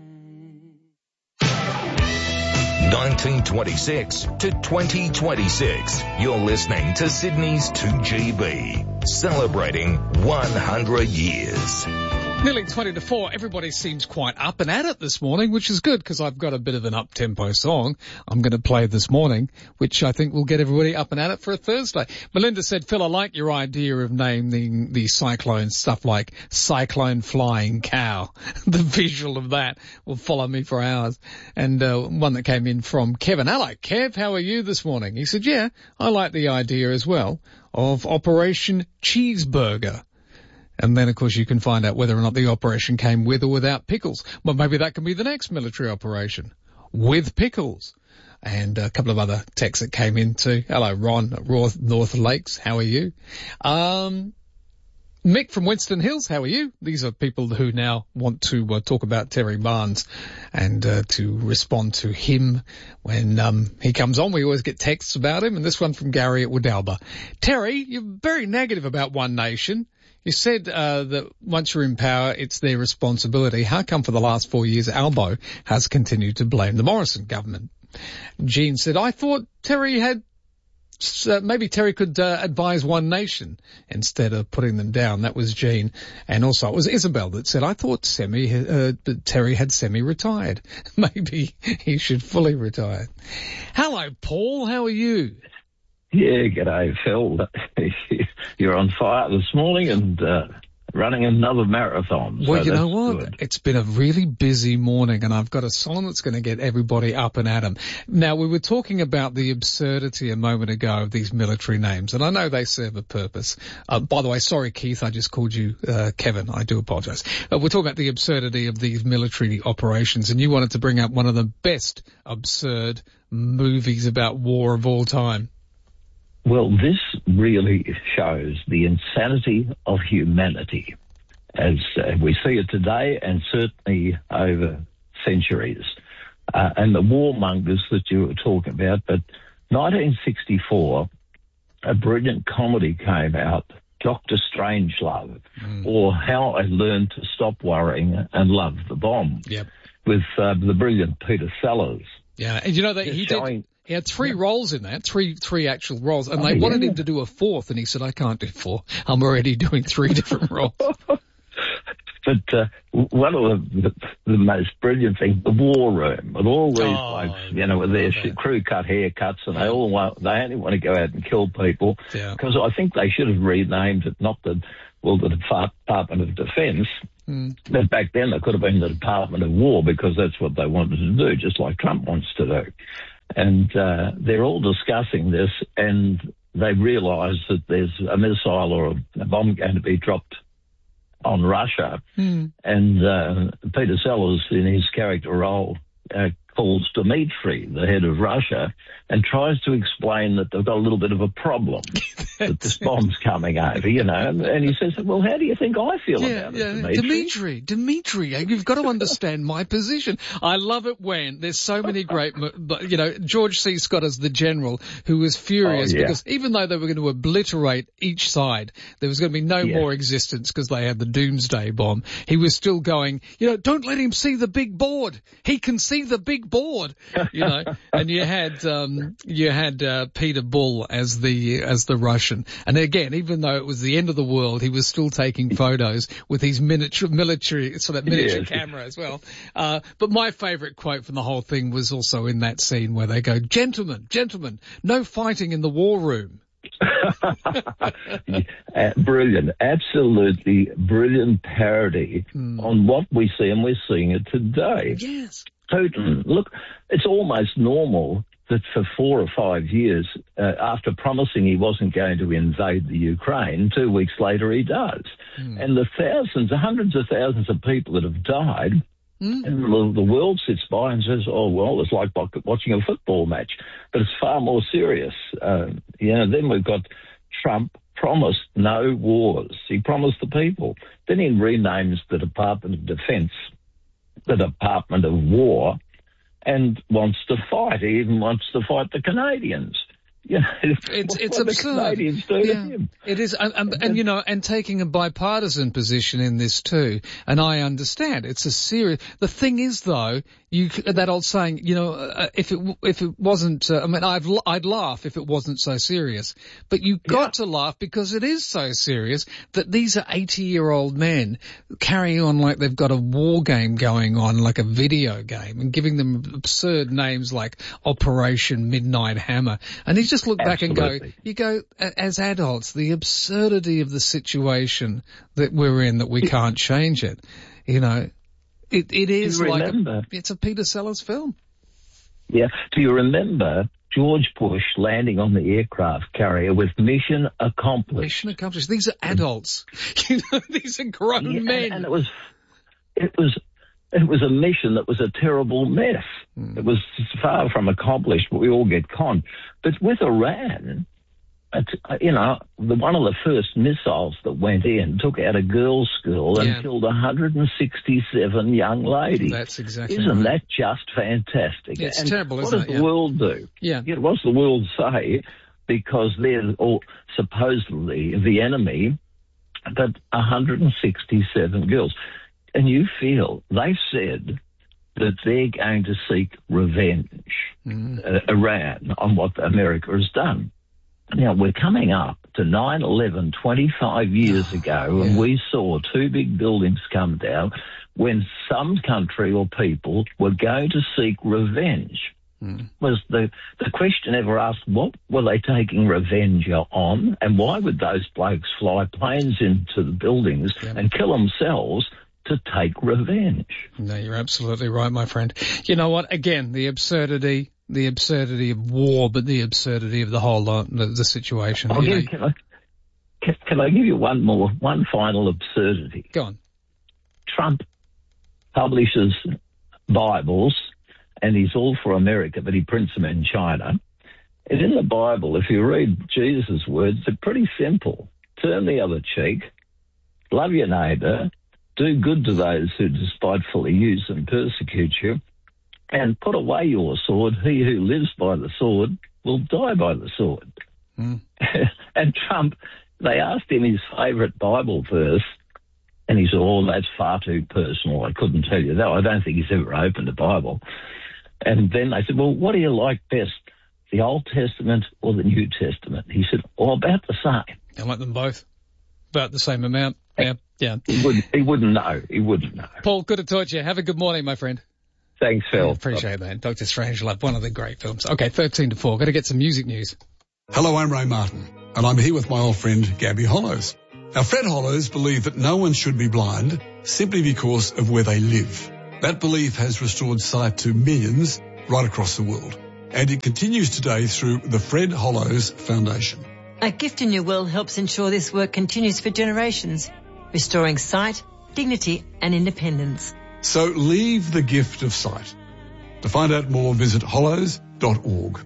1926 to 2026. You're listening to Sydney's 2GB, celebrating 100 years. Nearly 20 to 4. Everybody seems quite up and at it this morning, which is good because I've got a bit of an up-tempo song I'm going to play this morning, which I think will get everybody up and at it for a Thursday. Melinda said, Phil, I like your idea of naming the cyclone stuff like Cyclone Flying Cow. The visual of that will follow me for hours. And one that came in from Kevin. Hello, Kev. How are you this morning? He said, yeah, I like the idea as well of Operation Cheeseburger. And then, of course, you can find out whether or not the operation came with or without pickles. Well, maybe that can be the next military operation, with pickles. And a couple of other texts that came in too. Hello, Ron at North Lakes. How are you? Mick from Winston Hills. How are you? These are people who now want to talk about Terry Barnes and to respond to him when he comes on. We always get texts about him. And this one from Gary at Woodalba. Terry, you're very negative about One Nation. You said that once you're in power, it's their responsibility. How come for the last 4 years, Albo has continued to blame the Morrison government? Jean said, I thought Terry had, maybe Terry could advise One Nation instead of putting them down. That was Jean. And also it was Isabel that said, I thought Terry had semi-retired. Maybe he should fully retire. Hello, Paul. How are you? Yeah, g'day, Phil. You're on fire this morning, and running another marathon. Well, so you know what? Good. It's been a really busy morning, and I've got a song that's going to get everybody up and at 'em. Now, we were talking about the absurdity a moment ago of these military names, and I know they serve a purpose. By the way, sorry, Keith, I just called you Kevin. I do apologise. We're talking about the absurdity of these military operations, and you wanted to bring up one of the best absurd movies about war of all time. Well, this really shows the insanity of humanity as we see it today and certainly over centuries. And the warmongers that you were talking about, but 1964, a brilliant comedy came out, Dr. Strangelove, or How I Learned to Stop Worrying and Love the Bomb, with the brilliant Peter Sellers. Yeah, and you know that he had three roles in that, three actual roles, and they wanted him to do a fourth, and he said, I can't do four. I'm already doing three different roles. But one of the most brilliant things, the war room, with all these blokes, you know, with their crew cut haircuts, and they only want to go out and kill people. Because I think they should have renamed it, not the Department of Defence. But back then it could have been the Department of War, because that's what they wanted to do, just like Trump wants to do. And they're all discussing this, and they realise that there's a missile or a bomb going to be dropped on Russia. And Peter Sellers, in his character role, calls Dmitry, the head of Russia, and tries to explain that they've got a little bit of a problem, that this bomb's coming over, you know. And he says, well, how do you think I feel about it, Dmitry, you've got to understand my position. I love it when there's so many great, you know, George C. Scott as the general, who was furious because even though they were going to obliterate each side, there was going to be no more existence because they had the doomsday bomb. He was still going, you know, don't let him see the big board. He can see the big board, you know. And you had Peter Bull as the Russian, and again, even though it was the end of the world, he was still taking photos with his military camera as well. But my favourite quote from the whole thing was also in that scene where they go, "Gentlemen, no fighting in the war room." Brilliant, absolutely brilliant parody on what we see, and we're seeing it today. Yes. Putin, look, it's almost normal that for 4 or 5 years, after promising he wasn't going to invade the Ukraine, 2 weeks later he does. And the hundreds of thousands of people that have died, and the world sits by and says, oh, well, it's like watching a football match. But it's far more serious. You know, then we've got Trump promised no wars. He promised the people. Then he renames the Department of Defense the Department of War, and wants to fight. He even wants to fight the Canadians. You know, it's absurd. The Canadians do to him. It is, and you know, and taking a bipartisan position in this too. And I understand it's a serious. The thing is, though, that old saying, you know, if it wasn't, I mean, I'd laugh if it wasn't so serious. But you got to laugh because it is so serious that these are 80-year-old men carrying on like they've got a war game going on, like a video game, and giving them absurd names like Operation Midnight Hammer. And you just look back and go, as adults, the absurdity of the situation that we're in, that we can't change it. You know, it is like it's a Peter Sellers film. Yeah. Do you remember George Bush landing on the aircraft carrier with mission accomplished? Mission accomplished. These are adults. You know, these are grown men. And it was a mission that was a terrible mess. It was far from accomplished, but we all get conned. But with Iran, you know, one of the first missiles that went in took out a girls' school and killed 167 young ladies. That's exactly Isn't that just fantastic? It's terrible, isn't it? What does the world do? Yeah. What does the world say? Because they're all supposedly the enemy, but 167 girls. And you feel they've said that they're going to seek revenge, Iran, on what America has done. Now, we're coming up to 9/11 25 years ago, and we saw 2 big buildings come down when some country or people were going to seek revenge. was the question ever asked, what were they taking revenge on, and why would those blokes fly planes into the buildings and kill themselves to take revenge? No, you're absolutely right, my friend. You know what? Again, the absurdity of war, but the absurdity of the whole lot, the situation. Can I give you one final absurdity? Go on. Trump publishes Bibles, and he's all for America, but he prints them in China. And in the Bible, if you read Jesus' words, they're pretty simple. Turn the other cheek, love your neighbour, do good to those who despitefully use and persecute you, and put away your sword. He who lives by the sword will die by the sword. And Trump, they asked him his favourite Bible verse, and he said, oh, that's far too personal. I couldn't tell you that. I don't think he's ever opened a Bible. And then they said, well, what do you like best, the Old Testament or the New Testament? He said, oh, about the same. I like them both. About the same amount. Yeah. He wouldn't know. He wouldn't know. Paul, good to talk to you. Have a good morning, my friend. Thanks, Phil. I appreciate that. Dr. Strangelove, one of the great films. Okay, 13 to 4. Got to get some music news. Hello, I'm Ray Martin, and I'm here with my old friend Gabby Hollows. Now, Fred Hollows believe that no one should be blind simply because of where they live. That belief has restored sight to millions right across the world, and it continues today through the Fred Hollows Foundation. A gift in your will helps ensure this work continues for generations, restoring sight, dignity and independence. So leave the gift of sight. To find out more, visit hollows.org.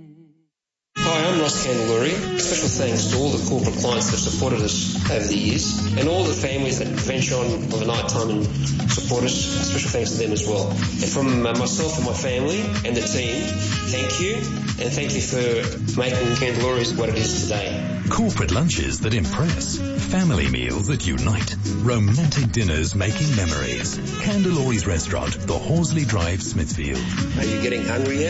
Hi, I'm Ross Candeluri. Special thanks to all the corporate clients that supported us over the years, and all the families that venture on the night time and support us. Special thanks to them as well. And from myself and my family and the team, thank you, and thank you for making Candeluris what it is today. Corporate lunches that impress, family meals that unite, romantic dinners making memories. Candeluris Restaurant, the Horsley Drive, Smithfield. Are you getting hungry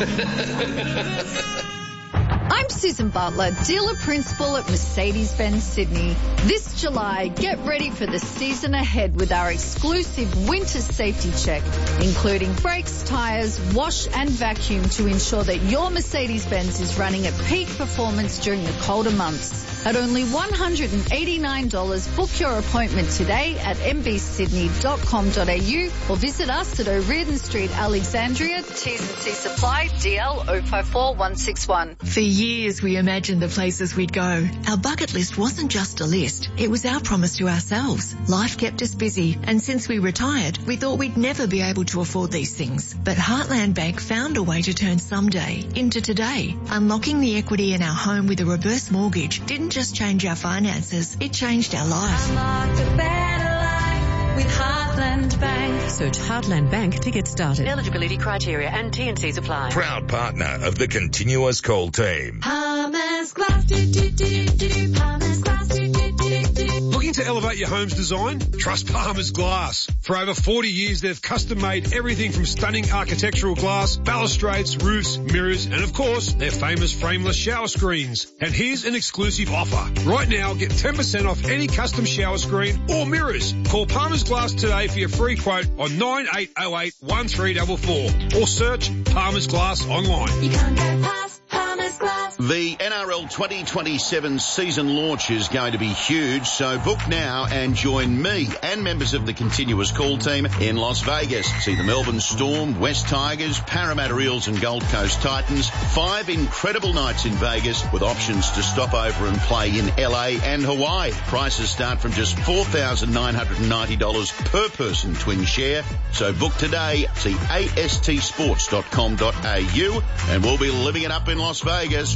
yet? I'm Susan Butler, dealer principal at Mercedes-Benz Sydney. This July, get ready for the season ahead with our exclusive winter safety check, including brakes, tyres, wash and vacuum to ensure that your Mercedes-Benz is running at peak performance during the colder months. At only $189, book your appointment today at mbsydney.com.au or visit us at O'Riordan Street, Alexandria, T&C Supply, DL 054161. For years we imagined the places we'd go. Our bucket list wasn't just a list, it was our promise to ourselves. Life kept us busy, and since we retired, we thought we'd never be able to afford these things. But Heartland Bank found a way to turn someday into today. Unlocking the equity in our home with a reverse mortgage didn't just change our finances, it changed our life. Unlocked a better life with Heartland Bank. Search Heartland Bank to get started. Eligibility criteria and T&Cs apply. Proud partner of the Continuous Call team. Palmer's Glass, Palmer's Glass, Looking to elevate your home's design? Trust Palmer's Glass. For over 40 years, they've custom-made everything from stunning architectural glass, balustrades, roofs, mirrors, and of course, their famous frameless shower screens. And here's an exclusive offer. Right now, get 10% off any custom shower screen or mirrors. Call Palmer's Glass today for your free quote on 9808 1344 or search Palmer's Glass online. You can't get past Palmer's Glass. The NRL 2027 season launch is going to be huge, so book now and join me and members of the Continuous Call team in Las Vegas. See the Melbourne Storm, West Tigers, Parramatta Eels and Gold Coast Titans. 5 incredible nights in Vegas with options to stop over and play in LA and Hawaii. Prices start from just $4,990 per person twin share. So book today. See astsports.com.au and we'll be living it up in Las Vegas.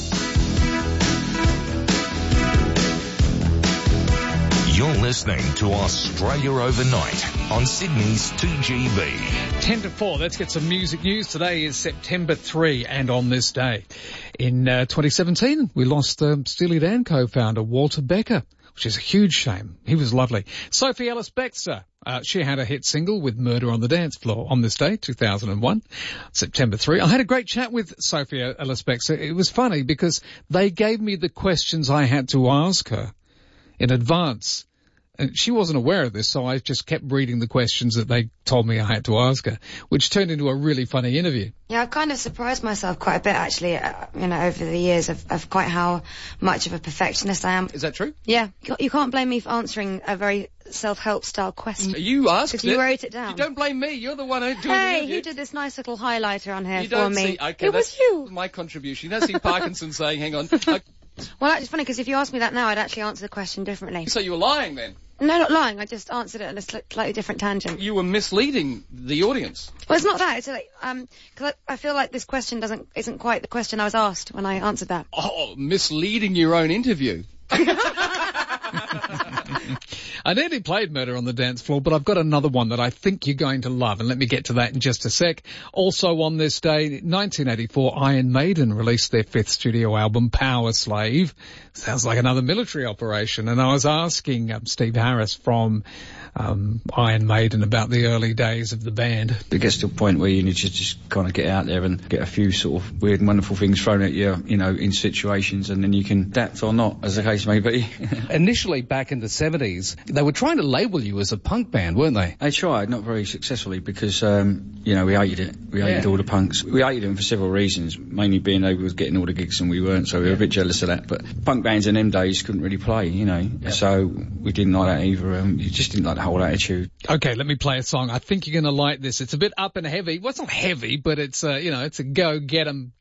You're listening to Australia Overnight on Sydney's 2GB. 10 to 4, let's get some music news. Today is September 3, and on this day in 2017, we lost Steely Dan co-founder Walter Becker, which is a huge shame. He was lovely. Sophie Ellis-Bextor, she had a hit single with Murder on the Dance Floor on this day, 2001, September 3. I had a great chat with Sophie Ellis-Bextor. It was funny because they gave me the questions I had to ask her in advance And she wasn't aware of this, so I just kept reading the questions that they told me I had to ask her, which turned into a really funny interview. Yeah, I've kind of surprised myself quite a bit, actually, over the years of quite how much of a perfectionist I am. Is that true? Yeah. You can't blame me for answering a very self-help style question. You asked it. Because you wrote it down. You don't blame me. You're the one who doing Hey, the interview. who did this nice little highlighter on here you for don't me? See, okay, it was you. My contribution. You don't see Parkinson saying, hang on. Well, it's funny, because if you asked me that now, I'd actually answer the question differently. So you were lying then? No, not lying. I just answered it on a slightly different tangent. You were misleading the audience. Well, it's not that. It's like, because I feel like this question isn't quite the question I was asked when I answered that. Oh, misleading your own interview. I nearly played Murder on the Dance Floor, but I've got another one that I think you're going to love, and let me get to that in just a sec. Also on this day, 1984, Iron Maiden released their 5th studio album, Power Slave. Sounds like another military operation, and I was asking Steve Harris from Iron Maiden about the early days of the band. It gets to a point where you need to just kind of get out there and get a few sort of weird and wonderful things thrown at you, in situations, and then you can adapt or not, as the case may be. Initially, back in the 70s, they were trying to label you as a punk band, weren't they? They tried, not very successfully, because, we hated it. We hated all the punks. We hated them for several reasons, mainly being they were getting all the gigs and we weren't, so we were a bit jealous of that. But punk bands in them days couldn't really play, so we didn't like that either. You just didn't like the whole attitude. Okay, let me play a song. I think you're going to like this. It's a bit up and heavy. Well, it's not heavy, but it's, it's a go get 'em